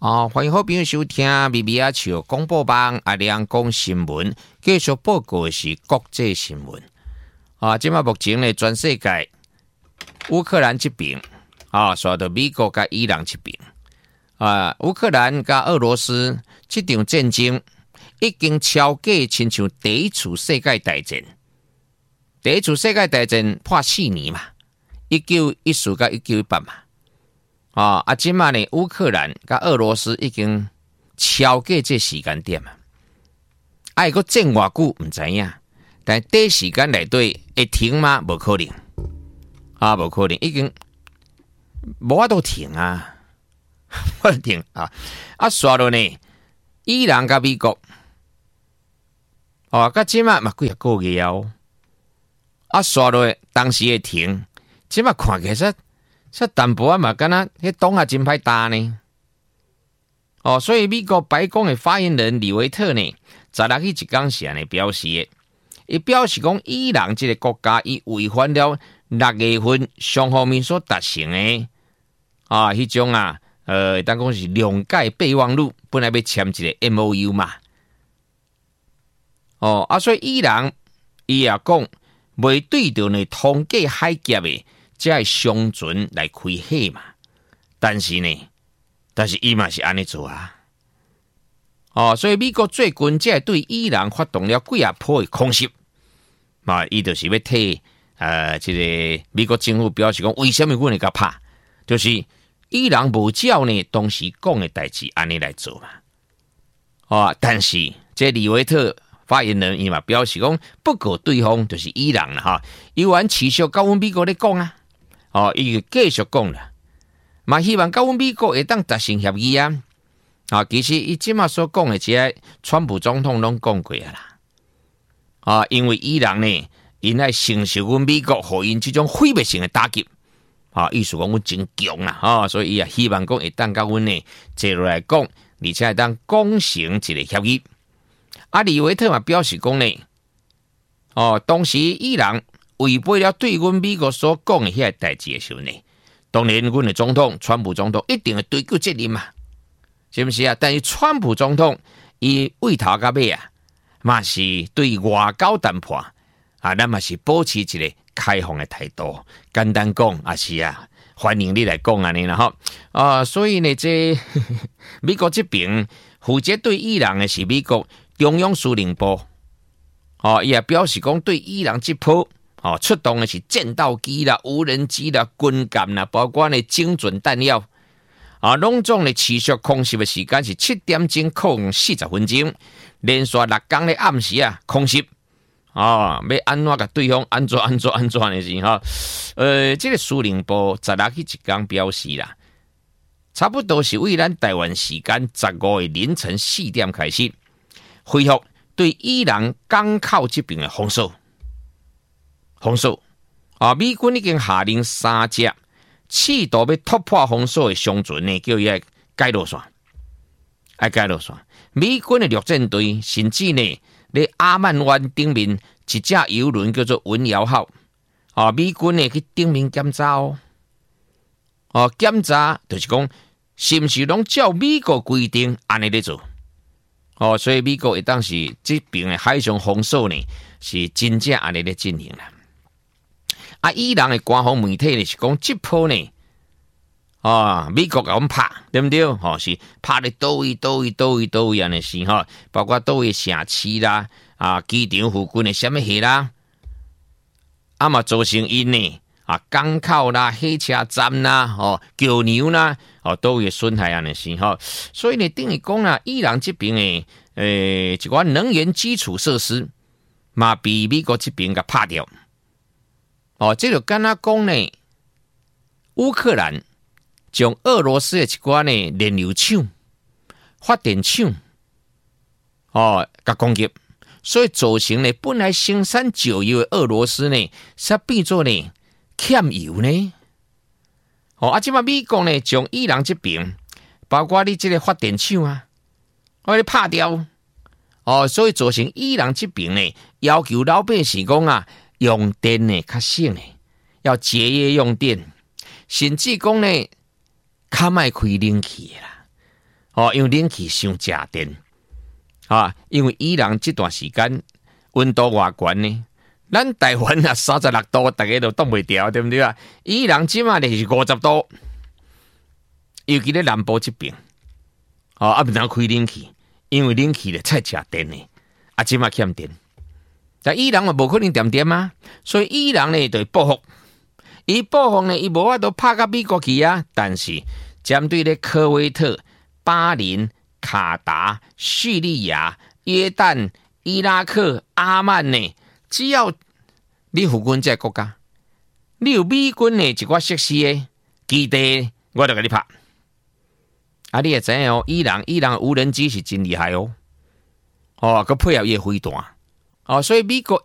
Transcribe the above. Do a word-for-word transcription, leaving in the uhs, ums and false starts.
哦，欢迎好朋友收听咪咪啊笑广播网阿亮讲新闻，继续报告的是国际新闻。啊，即马目前呢，全世界乌克兰这边啊，刷到美国甲伊朗这边啊，乌克兰甲俄罗斯这场战争已经超过亲像第一次世界大战。第一次世界大战破四年嘛，一九一四到一九一八嘛。啊！啊，即马呢，乌克兰甲俄罗斯已经超过这时间点啊！爱个战偌久唔知影，但短时间内底会停吗？无可能啊，无可能，已经无法度停啊，无法度停啊！啊，刷落呢，伊朗甲美国，哦，甲即马嘛几啊个月哦，啊，刷落当时会停，即马看起来。说淡薄啊嘛，敢若迄洞啊真歹打呢。哦，所以美国白宫的发言人李维特呢，十六日一讲时呢表示的，伊表示讲伊朗这个国家伊违反了六月份双方面所达成的啊，迄种啊，呃，当讲是谅解备忘录，本来要签一个 M O U 嘛。哦，啊，所以伊朗伊也讲未对着呢通过海峡的。才系商船来开火嘛，但是呢，但是伊嘛是安尼做啊，哦，所以美国最近才对伊朗发动了几啊波的空袭，嘛，伊就是要替呃，这个美国政府表示讲，为什么阮会甲拍？就是伊朗无照呢当时讲的代志安尼来做嘛，哦，但是这李维特发言人伊嘛表示讲，不过对方就是伊朗啦哈，伊完持续甲阮美国咧讲啊。哦，伊继续讲啦，嘛希望甲阮美国会当达成协议啊！啊，其实伊即马所讲的，即个川普总统拢讲过啊啦。啊，因为伊朗呢，因爱承受阮美国互因即种毁灭性的打击，啊，意思讲阮真强啦，啊，所以伊也希望讲会当甲阮呢坐落来讲，而且会当讲成一个协议。啊，李维特嘛表示讲呢，哦，当时伊朗。违背了对阮美国所讲的迄个代志的时候呢，当然阮的总统川普总统一定会追究责任嘛，是不是啊？但是川普总统伊为头到尾啊，嘛是对外交谈判啊，咱嘛是保持一个开放的态度。简单讲也是啊，欢迎你来讲安尼啦吼啊，所以呢，这美国这边负责对伊朗的是美国中央司令部，哦，伊也表示讲对伊朗这波。哦，出动的是战斗机啦、无人机啦、军舰啦，包括呢精准弹药啊，拢总呢持续空袭的时间是七点钟空四十分钟，连续六天的暗时啊空袭啊，要安怎甲对方安怎安怎安怎的是哈？呃，这个司令部十六日一天表示啦，差不多是为咱台湾时间十五日凌晨四点开始恢复对伊朗港口这边的封锁。封锁啊！美军已经下令三只试图要突破封锁的商船呢，叫伊来解落线，爱解落线。美军的陆战队甚至呢，咧阿曼湾顶面一只游轮叫做文瑶号啊，美军呢去顶面检查哦，哦检查就是讲是不是拢照美国规定安尼咧做哦，所以美国会当时这边的海上封锁呢，是真正安尼咧进行啦。啊，伊朗的官方媒体呢是讲这波呢，啊，美国甲阮拍，对不对？哦，是拍咧倒位、倒位、倒位、倒位安尼是哈，包括倒位城市啦，啊，机场附近的什么嘢啦，啊嘛造成因呢啊港口啦、火车站啦、哦桥梁啦，哦都会损害安尼是哈，所以呢，等于讲啦，伊朗这边的诶一寡能源基础设施嘛，被美国这边甲拍掉。哦，这就敢若讲呢，乌克兰将俄罗斯的一寡呢燃油厂、发电厂，哦，甲攻击，所以造成呢本来生产石油的俄罗斯呢，煞变做呢欠油呢。哦，啊，即马美国呢将伊朗这边，包括你这个发电厂啊，我咧拍掉。哦，所以造成伊朗这边呢要求老百姓讲啊。用电呢较省呢，要节约用电，甚至讲呢，较卖开冷气啦。 哦，因为冷气伤食电啊，因为伊朗这段时间温度偌悬呢，咱台湾啊三十六度，大家都冻袂掉，对不对啊？伊朗即马就是五十度，尤其咧南部这边，哦，啊不能开冷气，因为冷气咧太食电呢，啊即马欠电，但伊朗嘛无可能点点啊，所以伊朗呢就报复，伊报复呢伊无法度拍到美国去啊，但是针对咧科威特、巴林、卡达、叙利亚、约旦、伊拉克、阿曼呢，只要你附近这个国家，你有美军的一寡设施的基地，我就给你拍。啊，你也知影哦，伊朗伊朗无人机是真厉害哦，哦，佮配合伊的飞弹，哦，所以美国